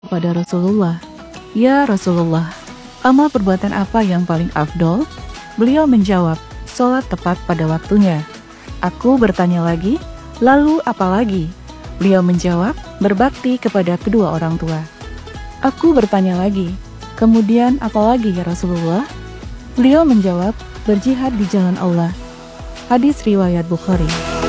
kepada Rasulullah, "Ya Rasulullah, amal perbuatan apa yang paling afdol?" Beliau menjawab, "Sholat tepat pada waktunya." Aku bertanya lagi, "Lalu apa lagi?" Beliau menjawab, "Berbakti kepada kedua orang tua." Aku bertanya lagi, "Kemudian apa lagi ya Rasulullah?" Beliau menjawab, "Berjihad di jalan Allah." Hadis riwayat Bukhari.